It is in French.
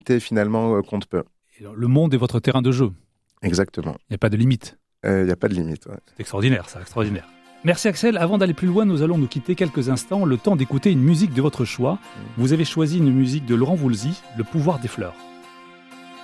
finalement compte peu. Et alors, le monde est votre terrain de jeu. Exactement. Il n'y a pas de limite. Il n'y a pas de limite. Ouais. C'est extraordinaire, ça, extraordinaire. Merci Axel. Avant d'aller plus loin, nous allons nous quitter quelques instants, le temps d'écouter une musique de votre choix. Vous avez choisi une musique de Laurent Voulzy, Le pouvoir des fleurs.